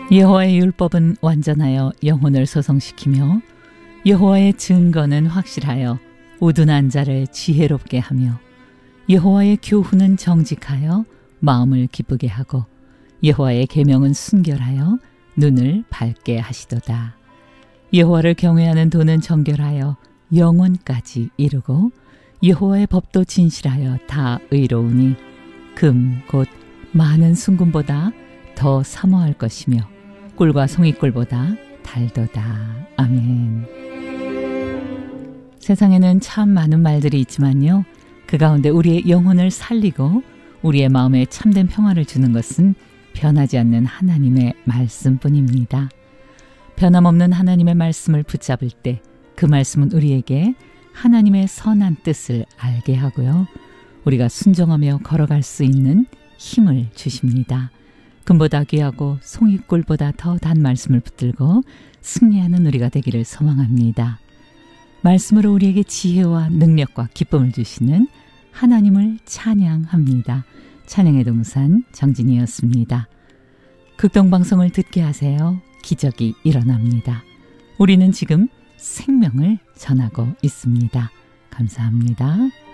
여호와의 율법은 완전하여 영혼을 소성시키며 여호와의 증거는 확실하여 우둔한 자를 지혜롭게 하며 여호와의 교훈은 정직하여 마음을 기쁘게 하고 여호와의 계명은 순결하여 눈을 밝게 하시도다. 여호와를 경외하는 도는 정결하여 영혼까지 이루고 여호와의 법도 진실하여 다 의로우니 금 곧 많은 순금보다 더 사모할 것이며 꿀과 송이꿀보다 달도다. 아멘. 세상에는 참 많은 말들이 있지만요, 그 가운데 우리의 영혼을 살리고 우리의 마음에 참된 평화를 주는 것은 변하지 않는 하나님의 말씀뿐입니다. 변함없는 하나님의 말씀을 붙잡을 때 그 말씀은 우리에게 하나님의 선한 뜻을 알게 하고요, 우리가 순종하며 걸어갈 수 있는 힘을 주십니다. 금보다 귀하고 송이꿀보다 더 단 말씀을 붙들고 승리하는 우리가 되기를 소망합니다. 말씀으로 우리에게 지혜와 능력과 기쁨을 주시는 하나님을 찬양합니다. 찬양의 동산 정진이었습니다. 극동방송을 듣게 하세요. 기적이 일어납니다. 우리는 지금 생명을 전하고 있습니다. 감사합니다.